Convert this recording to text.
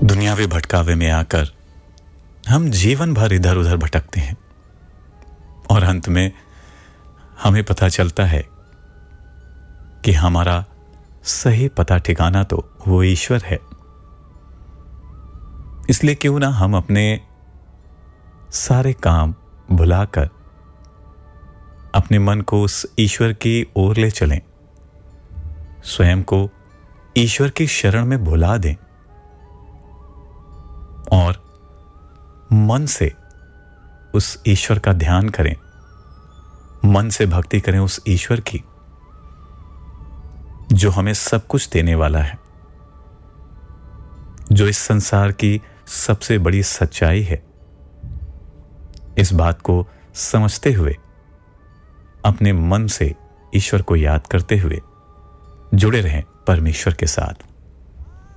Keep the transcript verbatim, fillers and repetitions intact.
दुनियावी भटकावे में आकर हम जीवन भर इधर उधर भटकते हैं और अंत में हमें पता चलता है कि हमारा सही पता ठिकाना तो वो ईश्वर है। इसलिए क्यों ना हम अपने सारे काम भुलाकर अपने मन को उस ईश्वर की ओर ले चलें, स्वयं को ईश्वर की शरण में भुला दें और मन से उस ईश्वर का ध्यान करें, मन से भक्ति करें उस ईश्वर की जो हमें सब कुछ देने वाला है, जो इस संसार की सबसे बड़ी सच्चाई है। इस बात को समझते हुए अपने मन से ईश्वर को याद करते हुए जुड़े रहें परमेश्वर के साथ।